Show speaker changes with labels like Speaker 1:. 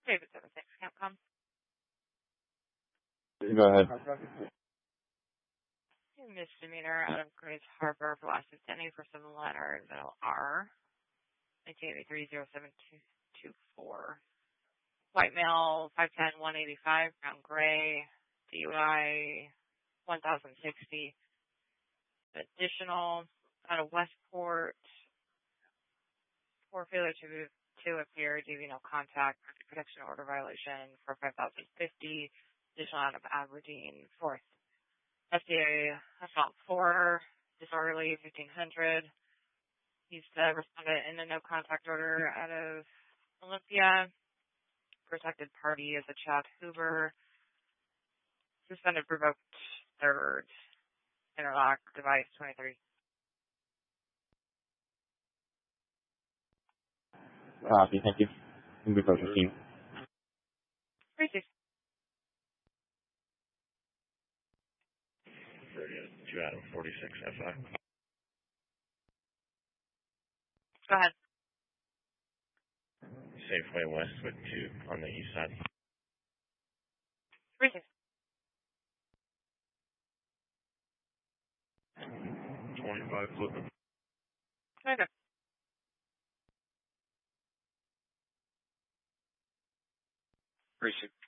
Speaker 1: David 76 Capcom.
Speaker 2: Go ahead.
Speaker 1: Misdemeanor out of Grace Harbor for last Denny for 7 letters R. 1983-0724. White male, 5'10", 185, brown gray, DUI 1060. Additional out of Westport for failure to appear, DV no contact, protection order violation for 5,050. Additional out of Aberdeen, 4th. FDA assault 4, disorderly 1500. He's the respondent in a no contact order out of Olympia. Protected party is a Chad Hoover. Suspended revoked 3rd. Interlock device 23.
Speaker 2: Copy, thank you. And we approach 15.
Speaker 1: 36.
Speaker 3: 2 Adam 46 FI.
Speaker 1: Go ahead.
Speaker 3: Safeway Westwood 2 on the east side.
Speaker 1: 36.
Speaker 3: 25 flipping.
Speaker 1: Okay.
Speaker 4: 36.